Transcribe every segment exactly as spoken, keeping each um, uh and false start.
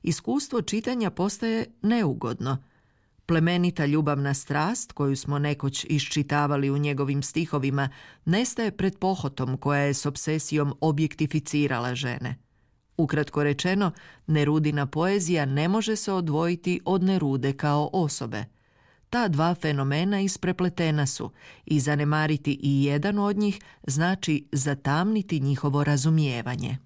iskustvo čitanja postaje neugodno. Plemenita ljubavna strast, koju smo nekoć iščitavali u njegovim stihovima, nestaje pred pohotom koja je s obsesijom objektificirala žene. Ukratko rečeno, Nerudina poezija ne može se odvojiti od Nerude kao osobe. Ta dva fenomena isprepletena su i zanemariti i jedan od njih znači zatamniti njihovo razumijevanje.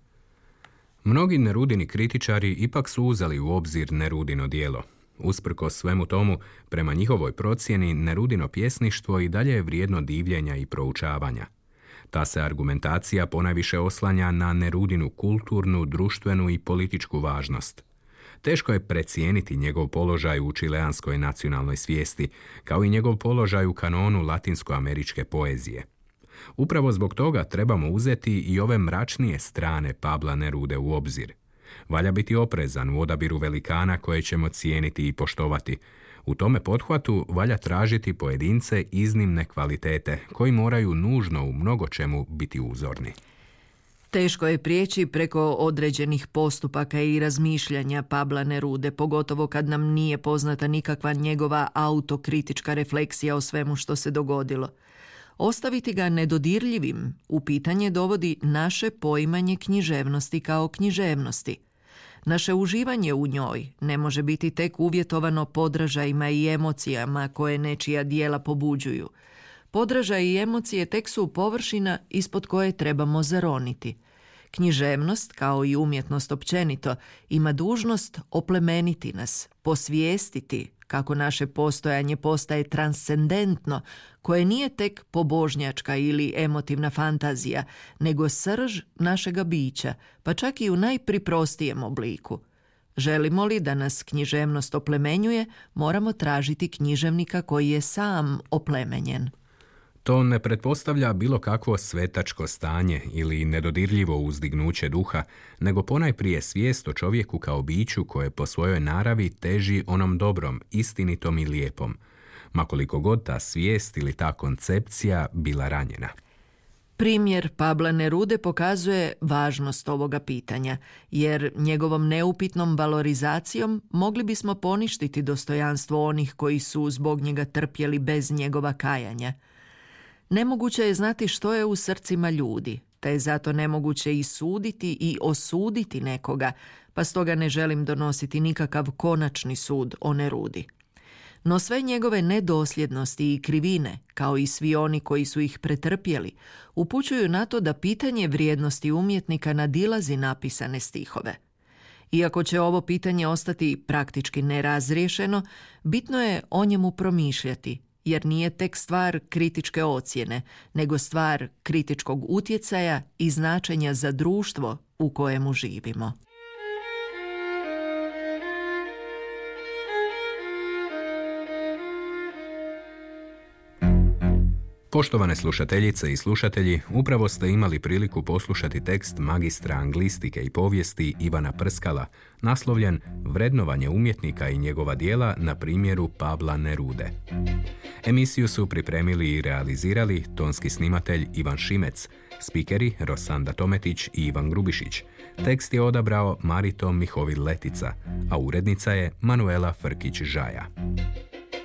Mnogi Nerudini kritičari ipak su uzeli u obzir Nerudino djelo. Usprkos svemu tomu, prema njihovoj procjeni, Nerudino pjesništvo i dalje je vrijedno divljenja i proučavanja. Ta se argumentacija ponajviše oslanja na Nerudinu kulturnu, društvenu i političku važnost. Teško je precijeniti njegov položaj u čileanskoj nacionalnoj svijesti, kao i njegov položaj u kanonu latinskoameričke poezije. Upravo zbog toga trebamo uzeti i ove mračnije strane Pabla Nerude u obzir. Valja biti oprezan u odabiru velikana koje ćemo cijeniti i poštovati. U tome pothvatu valja tražiti pojedince iznimne kvalitete koji moraju nužno u mnogo čemu biti uzorni. Teško je prijeći preko određenih postupaka i razmišljanja Pabla Nerude, pogotovo kad nam nije poznata nikakva njegova autokritička refleksija o svemu što se dogodilo. Ostaviti ga nedodirljivim u pitanje dovodi naše poimanje književnosti kao književnosti. Naše uživanje u njoj ne može biti tek uvjetovano podražajima i emocijama koje nečija djela pobuđuju. Podražaj i emocije tek su površina ispod koje trebamo zaroniti. Književnost, kao i umjetnost općenito, ima dužnost oplemeniti nas, posvijestiti kako naše postojanje postaje transcendentno, koje nije tek pobožnjačka ili emotivna fantazija, nego srž našega bića, pa čak i u najpriprostijem obliku. Želimo li da nas književnost oplemenjuje, moramo tražiti književnika koji je sam oplemenjen. To ne pretpostavlja bilo kakvo svetačko stanje ili nedodirljivo uzdignuće duha, nego ponajprije svijest o čovjeku kao biću koje po svojoj naravi teži onom dobrom, istinitom i lijepom, makoliko god ta svijest ili ta koncepcija bila ranjena. Primjer Pabla Nerude pokazuje važnost ovoga pitanja, jer njegovom neupitnom valorizacijom mogli bismo poništiti dostojanstvo onih koji su zbog njega trpjeli bez njegova kajanja. Nemoguće je znati što je u srcima ljudi, te je zato nemoguće i suditi i osuditi nekoga, pa stoga ne želim donositi nikakav konačni sud o Nerudi. No sve njegove nedosljednosti i krivine, kao i svi oni koji su ih pretrpjeli, upućuju na to da pitanje vrijednosti umjetnika nadilazi napisane stihove. Iako će ovo pitanje ostati praktički nerazriješeno, bitno je o njemu promišljati, jer nije tek stvar kritičke ocjene, nego stvar kritičkog utjecaja i značenja za društvo u kojemu živimo. Poštovane slušateljice i slušatelji, upravo ste imali priliku poslušati tekst magistra anglistike i povijesti Ivana Prskala, naslovljen Vrednovanje umjetnika i njegova djela na primjeru Pabla Nerude. Emisiju su pripremili i realizirali tonski snimatelj Ivan Šimec, spikeri Rosanda Tometić i Ivan Grubišić. Tekst je odabrao Marito Mihovil Letica, a urednica je Manuela Frkić-Žaja.